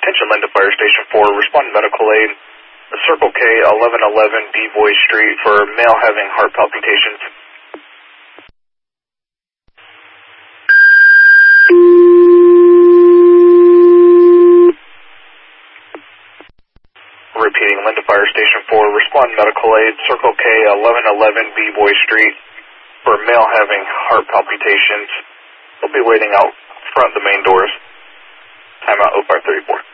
Attention Linda Fire Station 4, respond medical aid. Circle K, 1111 B Boy Street for male having heart palpitations. Repeating, Linda Fire Station 4, respond medical aid. Circle K, 1111 B Boy Street for male having heart palpitations. They'll be waiting out front of the main doors. Timeout 0534.